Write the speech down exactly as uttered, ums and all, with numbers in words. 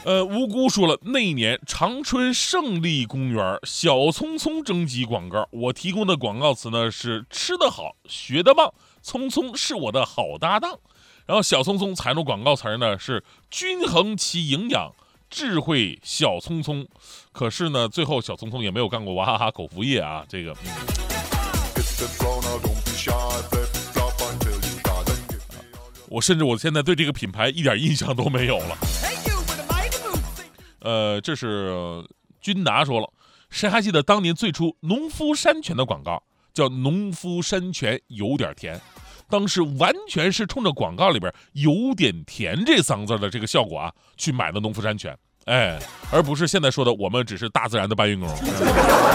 呃，无辜说了，那一年长春胜利公园小聪聪征集广告，我提供的广告词呢是吃得好，学得棒，聪聪是我的好搭档。然后小聪聪采用广告词呢是均衡其营养，智慧小聪聪。可是呢，最后小聪聪也没有干过娃哈哈口服液啊，这个。我甚至我现在对这个品牌一点印象都没有了。呃，这是君达说了，谁还记得当年最初农夫山泉的广告叫农夫山泉有点甜，当时完全是冲着广告里边有点甜这三个字的这个效果啊去买的农夫山泉，哎，而不是现在说的我们只是大自然的搬运工。